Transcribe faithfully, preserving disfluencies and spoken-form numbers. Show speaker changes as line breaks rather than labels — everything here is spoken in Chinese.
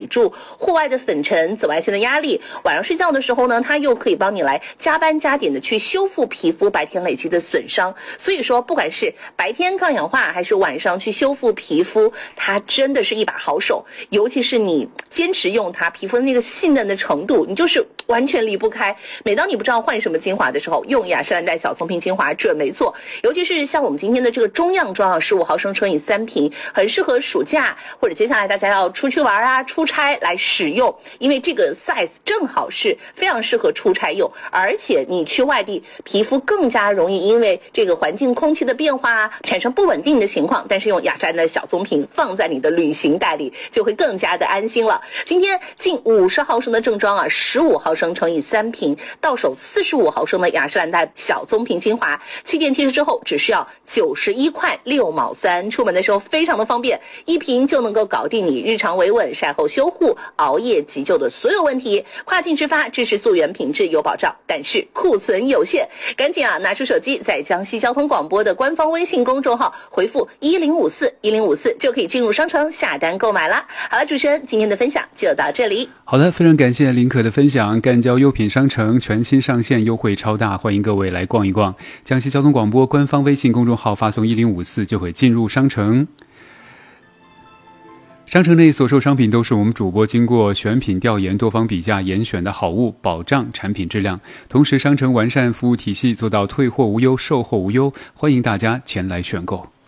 住户外的粉尘、紫外线的压力。晚上睡觉的时候呢，它又可以帮你来加班加点的去修复皮肤白天累积的损伤。所以说，不管是白天抗氧化还是晚上去修复皮肤，它真的是一把好手。尤其是你坚持用它，皮肤的那个细嫩的程度，你就是完全离不开。每当你不知道换什么精华的时候，用雅诗兰黛小棕瓶精华准没错。尤其是像我们今天的这个中样装啊，十五毫升乘以三瓶，很适合暑假或者接下来大家要出去玩啊、出差来使用。因为这个 size 正好是非常适合出差用，而且你去外地，皮肤更加容易因为这个环境空气的变化啊，产生不稳定的情况。但是用雅诗兰黛的小棕瓶放在你的旅行袋里，就会更加的安心了。今天近五十毫升的正装啊，十五毫升乘以三瓶，到手四十五毫升的雅诗兰黛小棕瓶精华，七天贴实之后只需要九十一块六毛三，出门的时候非常的方便，一瓶就能够搞定你日常维稳、晒后修护、熬夜急救的所有问题。跨境直发，支持溯源，品质有保障，但是库存有限，赶紧啊拿出手机，在江西交通广播的官方微信公众号回复一零五四一零五四就可以进入商城下单购买啦。好了，主持人，今天的分享就到这里。
好的，非常感谢林可的分享。干胶优品商城全新上线，优惠超大，欢迎各位来逛一逛。江西交通广播官方微信公众号发送一零五四就会进入商城。商城内所售商品都是我们主播经过选品调研、多方比价严选的好物，保障产品质量。同时，商城完善服务体系，做到退货无忧、售后无忧，欢迎大家前来选购。